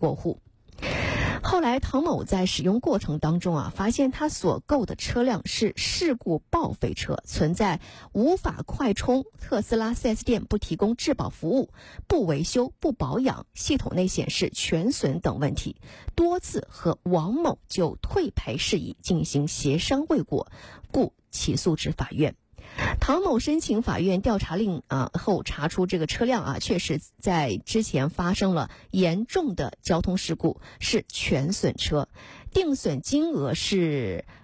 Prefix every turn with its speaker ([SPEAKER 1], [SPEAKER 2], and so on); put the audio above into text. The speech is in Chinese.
[SPEAKER 1] 过户。后来唐某在使用过程当中发现他所购的车辆是事故报废车，存在无法快充、特斯拉 4S 店不提供质保服务、不维修、不保养、系统内显示全损等问题，多次和王某就退赔事宜进行协商未果，故起诉至法院。唐某申请法院调查令后查出这个车辆确实在之前发生了严重的交通事故，是全损车，定损金额是